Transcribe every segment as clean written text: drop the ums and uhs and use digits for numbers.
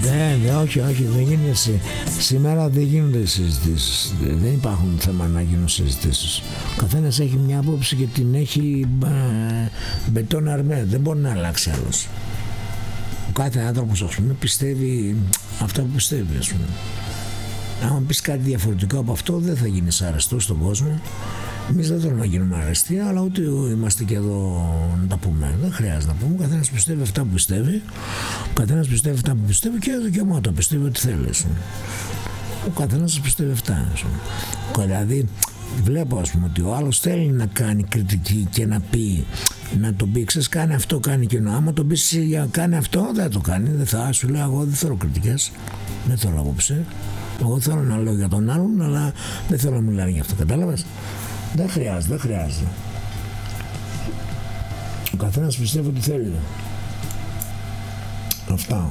Όχι, δεν γίνεται. Σήμερα δεν γίνονται συζητήσεις. Δεν υπάρχουν θέμα να γίνουν συζητήσεις. Ο καθένας έχει μια άποψη και την έχει μπετόν αρμέ. Δεν μπορεί να αλλάξει άλλος. Ο κάθε άνθρωπος, ας πούμε, πιστεύει αυτά που πιστεύει, ας πούμε. Αν πεις κάτι διαφορετικό από αυτό, δεν θα γίνεις αρεστός στον κόσμο. Εμείς δεν θέλουμε να γίνουμε αρεστοί, αλλά ούτε είμαστε και εδώ να τα πούμε. Δεν χρειάζεται να πούμε. Ο καθένας πιστεύει αυτά που πιστεύει. Ο καθένας πιστεύει αυτά που πιστεύει και δικαιωμάτα. Πιστεύει ό,τι θέλει. Ο καθένας πιστεύει αυτά. Δηλαδή, βλέπω, ας πούμε, ότι ο άλλος θέλει να κάνει κριτική και να πει, να τον πει, ξέρεις, κάνει αυτό, κάνει κοινό. Άμα τον πεις για κάνει αυτό, δεν το κάνει. Δεν θα σου λέω, εγώ δεν θέλω κριτικές. Δεν θέλω απόψη. Εγώ θέλω να λέω για τον άλλον, αλλά δεν θέλω να μιλάνε για αυτό. Κατάλαβες? Δεν χρειάζεται. Ο καθένας πιστεύει ότι θέλει. Αυτά.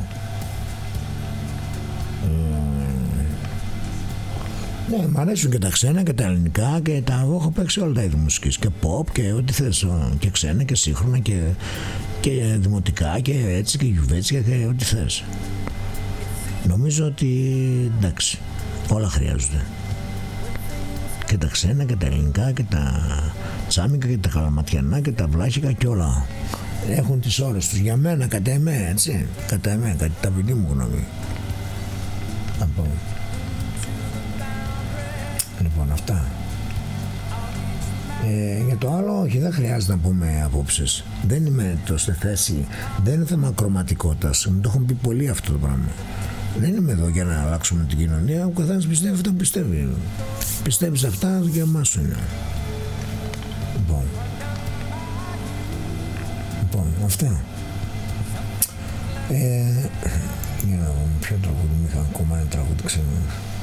Ναι, μ' αρέσουν και τα ξένα και τα ελληνικά και εγώ έχω παίξει όλα τα είδη μουσικής και pop και ό,τι θες, και ξένα και σύγχρονα και δημοτικά και έτσι και γιουβέτσια και ό,τι θες. Νομίζω ότι εντάξει, όλα χρειάζονται. Και τα ξένα και τα ελληνικά και τα τσάμικα και τα καλαματιανά και τα βλάχικα και όλα. Έχουν τις ώρες τους για μένα, κατά εμέ, έτσι. Κατά εμέ, κατά την ταπεινή μου γνώμη. Λοιπόν, αυτά. Για το άλλο, όχι, δεν χρειάζεται να πούμε απόψεις. Δεν είμαι τόσο στη θέση, δεν είναι θέμα κρωματικότητας. Μου το έχουν πει πολύ αυτό το πράγμα. Δεν είμαι εδώ για να αλλάξουμε την κοινωνία. Ο καθένας πιστεύει αυτό που πιστεύει. Πιστεύεις αυτά, δικαίωμά σου είναι. Λοιπόν, αυτά. Για να δούμε ποιο τραγούδι μου είχα ακόμα, ένα τραγούδι ξένο.